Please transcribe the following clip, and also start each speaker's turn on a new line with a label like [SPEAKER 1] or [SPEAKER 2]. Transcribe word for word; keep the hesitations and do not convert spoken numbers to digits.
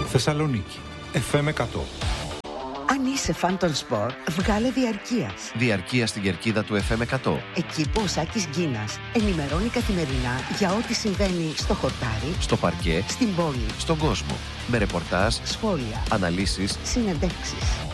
[SPEAKER 1] Θεσσαλονίκη, εφ εμ εκατό.
[SPEAKER 2] Αν είσαι φαν των σπορ, βγάλε διαρκείας.
[SPEAKER 3] Διαρκεία στην κερκίδα του εφ εμ εκατό.
[SPEAKER 2] Εκεί που ο Σάκης Γκίνας ενημερώνει καθημερινά για ό,τι συμβαίνει στο χορτάρι,
[SPEAKER 3] Στο παρκέ,
[SPEAKER 2] στην πόλη,
[SPEAKER 3] στον κόσμο. Με ρεπορτάζ,
[SPEAKER 2] σχόλια,
[SPEAKER 3] αναλύσεις,
[SPEAKER 2] συνεντεύξεις.